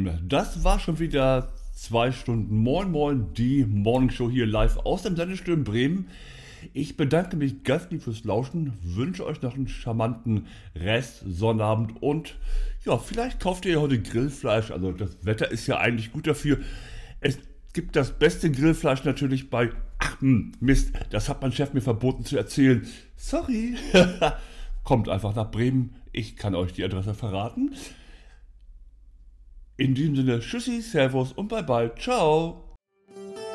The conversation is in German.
Das war schon wieder 2 Stunden Moin Moin, die Morningshow hier live aus dem Sendestudio in Bremen. Ich bedanke mich ganz lieb fürs Lauschen, wünsche euch noch einen charmanten Rest, Sonnabend und ja, vielleicht kauft ihr ja heute Grillfleisch, also das Wetter ist ja eigentlich gut dafür. Es gibt das beste Grillfleisch natürlich bei... Mist, das hat mein Chef mir verboten zu erzählen. Sorry. Kommt einfach nach Bremen, ich kann euch die Adresse verraten. In diesem Sinne, tschüssi, servus und bye bye, ciao.